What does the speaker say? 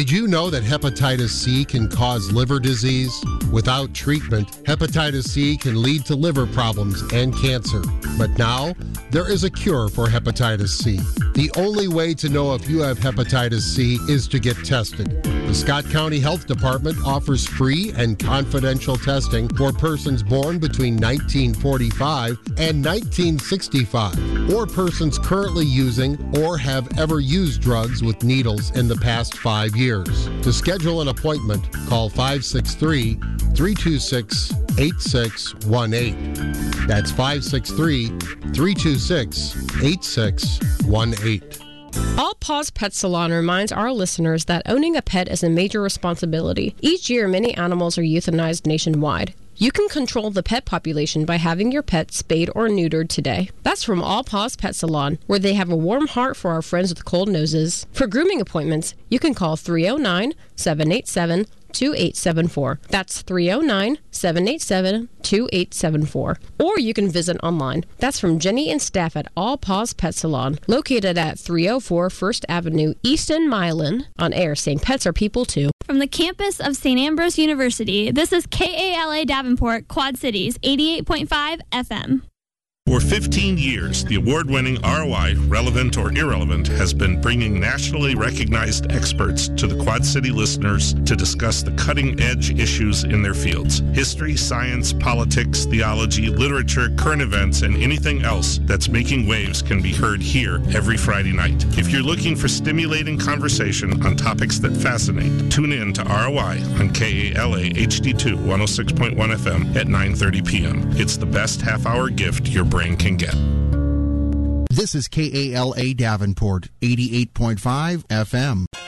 Did you know that hepatitis C can cause liver disease? Without treatment, hepatitis C can lead to liver problems and cancer. But now, there is a cure for hepatitis C. The only way to know if you have hepatitis C is to get tested. The Scott County Health Department offers free and confidential testing for persons born between 1945 and 1965, or persons currently using or have ever used drugs with needles in the past 5 years. To schedule an appointment, call 563-326-8618. That's 563-326-8618. All Paws Pet Salon reminds our listeners that owning a pet is a major responsibility. Each year, many animals are euthanized nationwide. You can control the pet population by having your pet spayed or neutered today. That's from All Paws Pet Salon, where they have a warm heart for our friends with cold noses. For grooming appointments, you can call 309-787-2874. That's 309-787-2874. Or you can visit online. That's from Jenny and staff at All Paws Pet Salon, located at 304 First Avenue, East in Milan. On air, saying pets are people too. From the campus of St. Ambrose University, this is KALA Davenport, Quad Cities, 88.5 FM. For 15 years, the award-winning ROI, Relevant or Irrelevant, has been bringing nationally recognized experts to the Quad City listeners to discuss the cutting-edge issues in their fields. History, science, politics, theology, literature, current events, and anything else that's making waves can be heard here every Friday night. If you're looking for stimulating conversation on topics that fascinate, tune in to ROI on KALA HD2 106.1 FM at 9:30 p.m. It's the best half-hour gift your brain can get. This is KALA Davenport, 88.5 FM.